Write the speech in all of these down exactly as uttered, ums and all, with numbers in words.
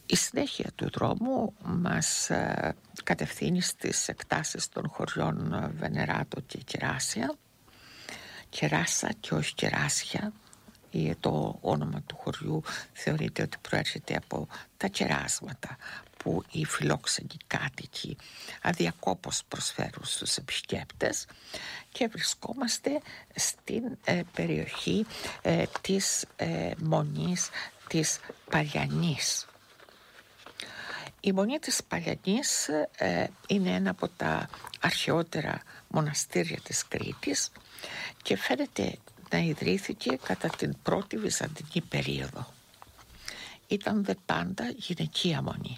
Η συνέχεια του δρόμου μας ε, κατευθύνει στις εκτάσεις των χωριών Βενεράτο και Κεράσια. Κεράσα και όχι Κεράσια. Το όνομα του χωριού θεωρείται ότι προέρχεται από τα κεράσματα που οι φιλόξενοι κάτοικοι αδιακόπως προσφέρουν στους επισκέπτες, και βρισκόμαστε στην ε, περιοχή ε, της ε, Μονής της Παλιανής. Η Μονή της Παλιανής ε, είναι ένα από τα αρχαιότερα μοναστήρια της Κρήτης και φαίνεται να ιδρύθηκε κατά την πρώτη βυζαντινή περίοδο. Ήταν δε πάντα γυναικεία μονή.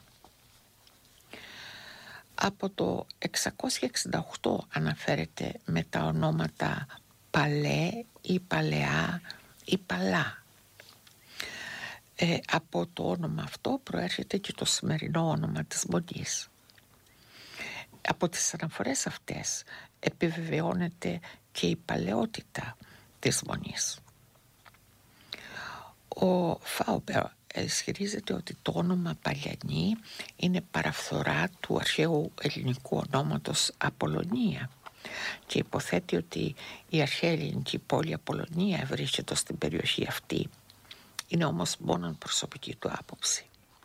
Από το εξακόσια εξήντα οκτώ αναφέρεται με τα ονόματα Παλέ ή Παλαιά ή Παλά. Ε, από το όνομα αυτό προέρχεται και το σημερινό όνομα της μονής. Από τις αναφορές αυτές επιβεβαιώνεται και η παλαιότητα της μονής. Ο Φάουμπερ ισχυρίζεται ότι το όνομα Παλιανή είναι παραφθορά του αρχαίου ελληνικού ονόματος Απολωνία και υποθέτει ότι η αρχαία ελληνική πόλη Απολωνία βρίσκεται στην περιοχή αυτή. Είναι όμως μόνο προσωπική του άποψη.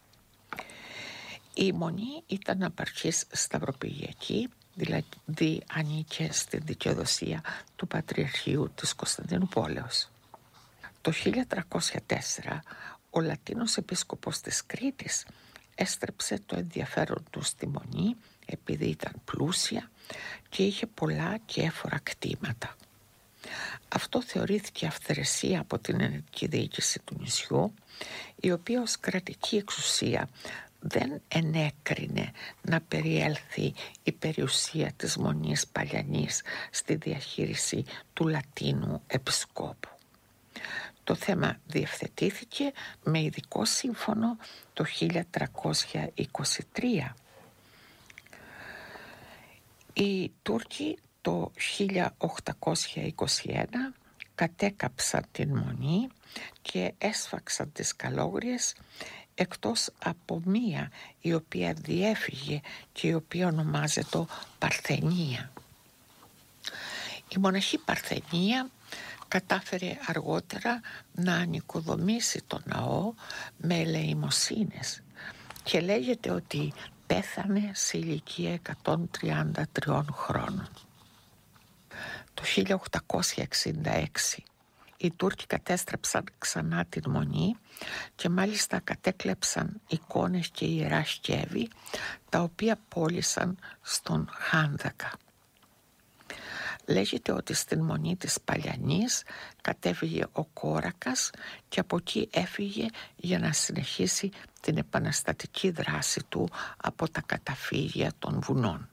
Η μονή ήταν απαρχής σταυροπηγιακή, δηλαδή ανήκε στην δικαιοδοσία του Πατριαρχείου της Κωνσταντινούπολεως. Το χίλια τριακόσια τέσσερα ο Λατίνος επίσκοπος της Κρήτης έστρεψε το ενδιαφέρον του στη μονή επειδή ήταν πλούσια και είχε πολλά και έφορα κτήματα. Αυτό θεωρήθηκε αυθαιρεσία από την ελληνική διοίκηση του νησιού, η οποία ως κρατική εξουσία δεν ενέκρινε να περιέλθει η περιουσία της Μονής Παλιανής στη διαχείριση του Λατίνου επισκόπου. Το θέμα διευθετήθηκε με ειδικό σύμφωνο το χίλια τριακόσια είκοσι τρία. Οι Τούρκοι το χίλια οκτακόσια είκοσι ένα κατέκαψαν την Μονή και έσφαξαν τις καλόγριες, εκτός από μία η οποία διέφυγε και η οποία ονομάζεται Παρθενία. Η μοναχή Παρθενία κατάφερε αργότερα να ανοικοδομήσει το ναό με ελεημοσύνες και λέγεται ότι πέθανε σε ηλικία εκατόν τριάντα τριών χρόνων. Το χίλια οκτακόσια εξήντα έξι οι Τούρκοι κατέστρεψαν ξανά την Μονή και μάλιστα κατέκλεψαν εικόνες και ιερά σκεύη, τα οποία πώλησαν στον Χάνδακα. Λέγεται ότι στην Μονή της Παλιανής κατέβηκε ο Κόρακας και από εκεί έφυγε για να συνεχίσει την επαναστατική δράση του από τα καταφύγια των βουνών.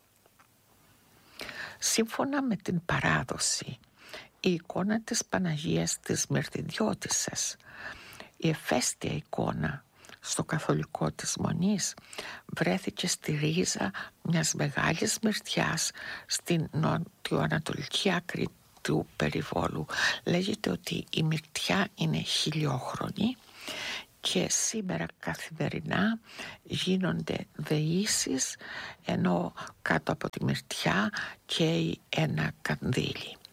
Σύμφωνα με την παράδοση, η εικόνα της Παναγίας της Μυρτιδιώτισσας, η ευαίσθητη εικόνα στο καθολικό της Μονής, βρέθηκε στη ρίζα μιας μεγάλης μυρτιάς στην νοτιοανατολική άκρη του περιβόλου. Λέγεται ότι η μυρτιά είναι χιλιόχρονη και σήμερα καθημερινά γίνονται δεήσεις, ενώ κάτω από τη μυρτιά καίει ένα κανδύλι.